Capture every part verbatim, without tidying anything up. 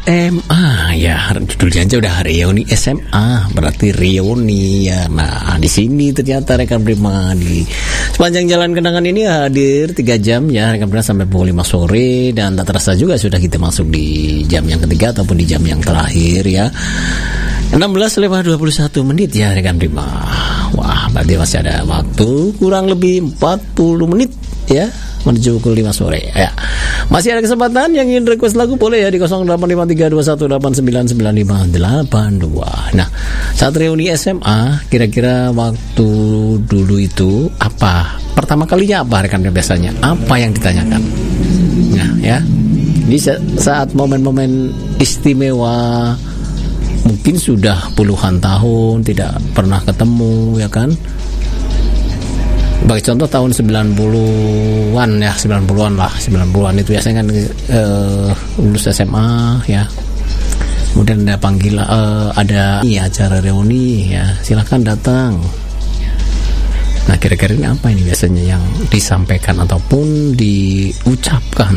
M A ya, judulnya aja udah reuni S M A, berarti reuni ya. Nah, di sini ternyata rekan Prima di sepanjang jalan kenangan ini hadir tiga jam ya rekan Prima sampai pukul lima sore, dan tak terasa juga sudah kita masuk di jam yang ketiga ataupun di jam yang terakhir ya. enam belas lewat dua puluh satu menit ya rekan Prima. Wah, berarti masih ada waktu kurang lebih empat puluh menit ya menuju pukul lima sore ya. Masih ada kesempatan yang ingin request lagu boleh ya di nol delapan lima tiga dua satu delapan sembilan sembilan lima delapan dua. Nah, saat reuni S M A kira-kira waktu dulu itu apa? Pertama kalinya apa rekan biasanya? Apa yang ditanyakan? Nah, ya. Di saat momen-momen istimewa, mungkin sudah puluhan tahun tidak pernah ketemu ya kan. Bagi contoh tahun sembilan puluhan ya, sembilan puluhan lah, sembilan puluhan itu biasanya kan uh, lulus S M A ya. Kemudian ada panggilan, uh, ada ya, acara reuni ya, silakan datang. Nah, kira-kira ini apa ini biasanya yang disampaikan ataupun diucapkan?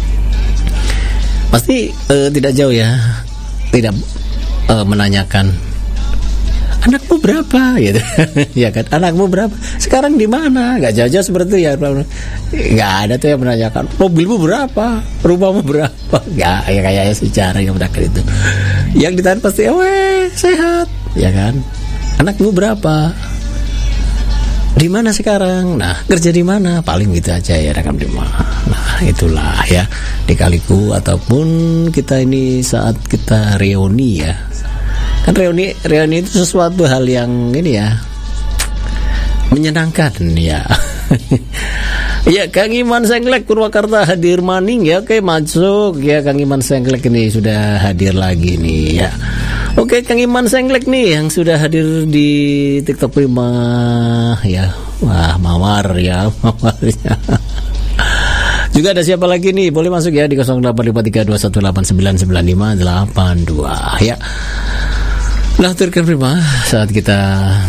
Pasti uh, tidak jauh ya, tidak uh, menanyakan anakmu berapa gitu ya kan, anakmu berapa sekarang di mana, nggak jauh-jauh seperti itu ya, nggak ada tuh yang menanyakan mobilmu berapa, rumahmu berapa, nggak ya, kayaknya secara yang mereka itu yang ditanya pasti weh sehat ya kan, anakmu berapa, di mana sekarang, nah kerja di mana, paling gitu aja ya rekan Prima. Nah, itulah ya dikaliku ataupun kita ini saat kita reuni ya. Kan reuni reuni itu sesuatu hal yang ini ya menyenangkan ya. Ya, Kang Iman Senglek Purwakarta hadir maning ya. Oke, masuk ya, Kang Iman Senglek ini sudah hadir lagi nih ya. Oke, Kang Iman Senglek nih yang sudah hadir di TikTok Prima ya. Wah, mawar ya, mawarnya. Juga ada siapa lagi nih? Boleh masuk ya di nol delapan lima tiga dua satu delapan sembilan sembilan lima delapan dua ya. Nah, rekan Prima, saat kita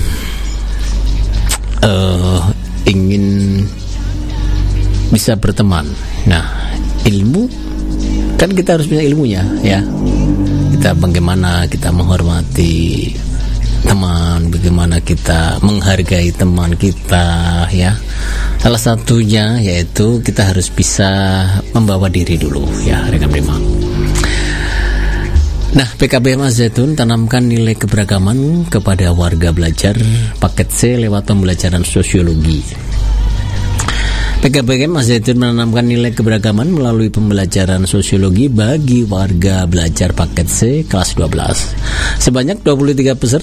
uh, ingin bisa berteman, nah ilmu kan kita harus punya ilmunya ya. Kita bagaimana kita menghormati teman, bagaimana kita menghargai teman kita ya. Salah satunya yaitu kita harus bisa membawa diri dulu ya rekan Prima. Nah, P K B M Al-Zaitun tanamkan nilai keberagaman kepada warga belajar paket C lewat pembelajaran sosiologi. P K B M Al-Zaitun menanamkan nilai keberagaman melalui pembelajaran sosiologi bagi warga belajar paket C kelas dua belas. Sebanyak dua puluh tiga peserta